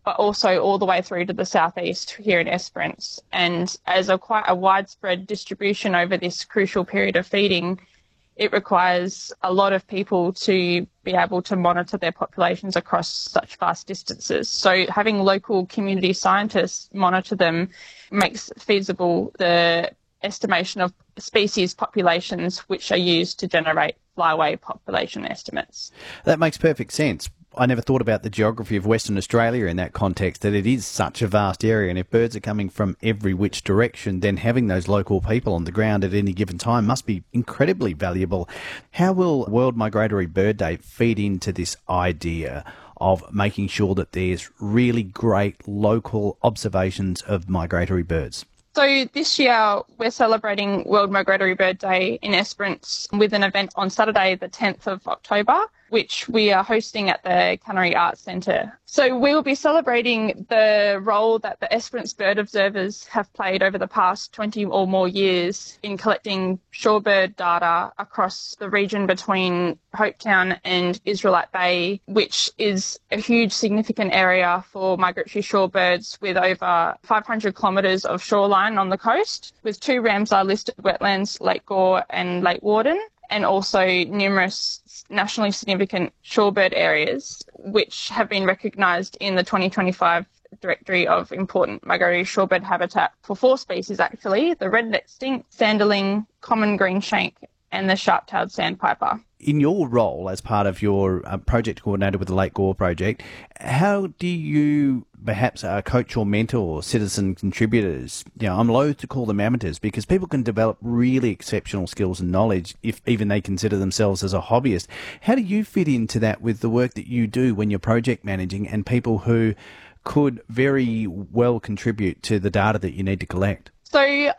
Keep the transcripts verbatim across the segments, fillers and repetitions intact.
but also all the way through to the southeast here in Esperance. And as a quite a widespread distribution over this crucial period of feeding, it requires a lot of people to be able to monitor their populations across such vast distances. So having local community scientists monitor them makes feasible the estimation of species populations which are used to generate flyway population estimates. That makes perfect sense. I never thought about the geography of Western Australia in that context, that it is such a vast area, and if birds are coming from every which direction, then having those local people on the ground at any given time must be incredibly valuable. How will World Migratory Bird Day feed into this idea of making sure that there's really great local observations of migratory birds? So this year we're celebrating World Migratory Bird Day in Esperance with an event on Saturday the tenth of October, which we are hosting at the Canary Arts Centre. So we will be celebrating the role that the Esperance bird observers have played over the past twenty or more years in collecting shorebird data across the region between Hopetown and Israelite Bay, which is a huge significant area for migratory shorebirds with over five hundred kilometres of shoreline on the coast, with two Ramsar listed wetlands, Lake Gore and Lake Warden, and also numerous nationally significant shorebird areas, which have been recognised in the twenty twenty-five Directory of Important Migratory Shorebird Habitat for four species, actually, the red-necked stink, sanderling, common greenshank, and the sharp-tailed sandpiper. In your role as part of your uh, project coordinator with the Lake Gore project, how do you perhaps uh, coach or mentor citizen contributors? You know, I'm loath to call them amateurs because people can develop really exceptional skills and knowledge if even they consider themselves as a hobbyist. How do you fit into that with the work that you do when you're project managing and people who could very well contribute to the data that you need to collect? So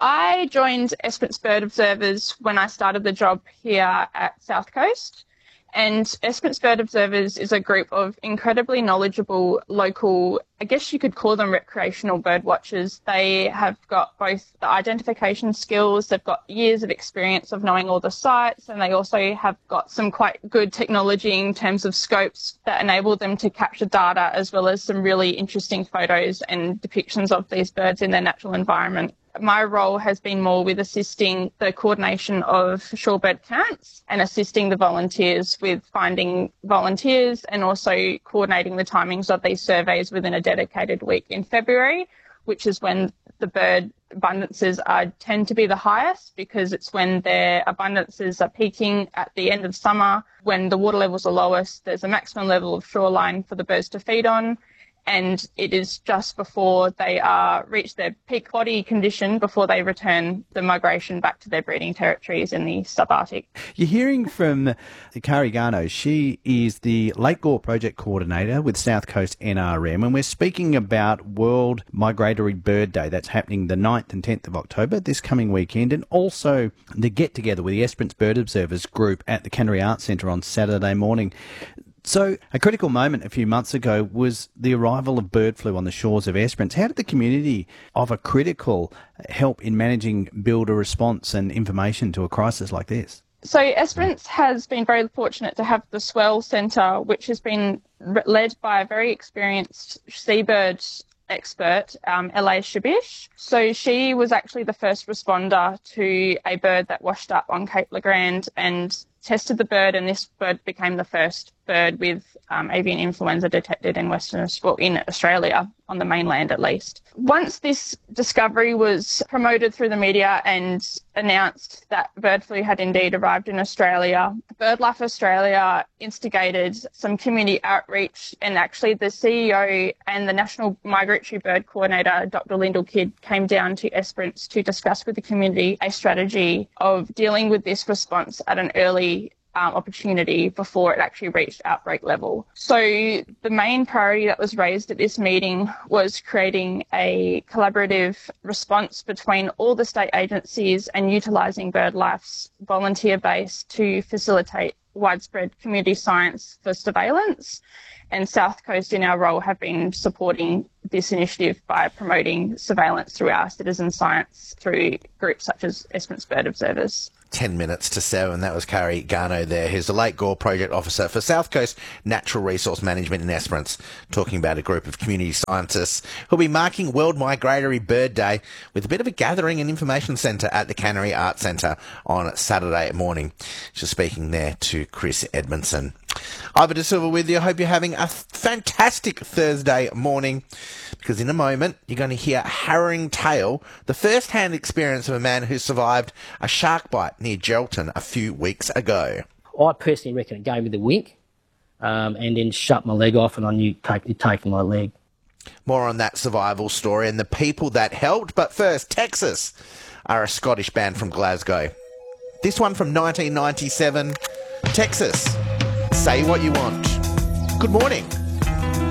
I joined Esperance Bird Observers when I started the job here at South Coast. And Esperance Bird Observers is a group of incredibly knowledgeable local, I guess you could call them recreational bird watchers. They have got both the identification skills, they've got years of experience of knowing all the sites, and they also have got some quite good technology in terms of scopes that enable them to capture data, as well as some really interesting photos and depictions of these birds in their natural environment. My role has been more with assisting the coordination of shorebird counts and assisting the volunteers with finding volunteers and also coordinating the timings of these surveys within a dedicated week in February, which is when the bird abundances are tend to be the highest because it's when their abundances are peaking at the end of summer. When the water levels are lowest, there's a maximum level of shoreline for the birds to feed on. And it is just before they are reach their peak body condition before they return the migration back to their breeding territories in the subarctic. You're hearing from Kari Garno. She is the Lake Gore Project Coordinator with South Coast N R M, and we're speaking about World Migratory Bird Day. That's happening the ninth and tenth of October, this coming weekend, and also the get-together with the Esperance Bird Observers group at the Canary Arts Centre on Saturday morning. So a critical moment a few months ago was the arrival of bird flu on the shores of Esperance. How did the community offer critical help in managing, build a response and information to a crisis like this? So Esperance has been very fortunate to have the Swell Centre, which has been led by a very experienced seabird expert, um, L A Shabish. So she was actually the first responder to a bird that washed up on Cape Legrand and tested the bird, and this bird became the first bird with um, avian influenza detected in Western, well, in Australia, on the mainland at least. Once this discovery was promoted through the media and announced that bird flu had indeed arrived in Australia, BirdLife Australia instigated some community outreach, and actually the C E O and the National Migratory Bird Coordinator, Doctor Lyndall Kidd, came down to Esperance to discuss with the community a strategy of dealing with this response at an early Um, opportunity before it actually reached outbreak level. So the main priority that was raised at this meeting was creating a collaborative response between all the state agencies and utilising BirdLife's volunteer base to facilitate widespread community science for surveillance. And South Coast, in our role, have been supporting this initiative by promoting surveillance through our citizen science through groups such as Esperance Bird Observers. ten minutes to seven. That was Carrie Garno there, who's the Lake Gore Project Officer for South Coast Natural Resource Management in Esperance, talking about a group of community scientists who'll be marking World Migratory Bird Day with a bit of a gathering and information centre at the Cannery Arts Centre on Saturday morning. She's speaking there to Chris Edmondson. Ivan De Silva with you. I hope you're having a fantastic Thursday morning, because in a moment you're going to hear a harrowing tale, the first-hand experience of a man who survived a shark bite near Geraldton a few weeks ago. I personally reckon it gave me the wink um, and then shut my leg off, and I knew take, it'd taken my leg. More on that survival story and the people that helped. But first, Texas are a Scottish band from Glasgow. This one from nineteen ninety-seven, Texas. Say what you want. Good morning.